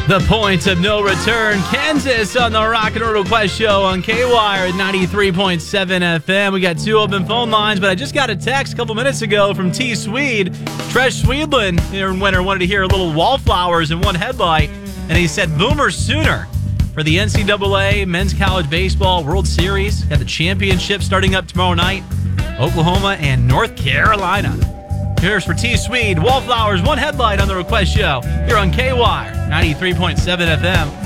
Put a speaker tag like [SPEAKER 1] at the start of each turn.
[SPEAKER 1] The point of no return, Kansas on the Rock and Roll Request Show on K-Wire at 93.7 FM. We got two open phone lines, but I just got a text a couple minutes ago from T. Swede. Tresh Swedlin here in winter wanted to hear a little Wallflowers in one headlight, and he said Boomer Sooner for the NCAA Men's College Baseball World Series. Got the championship starting up tomorrow night, Oklahoma and North Carolina. Here's for T. Swede, Wallflowers, one headlight on the Request Show here on K-Wire, 93.7 FM.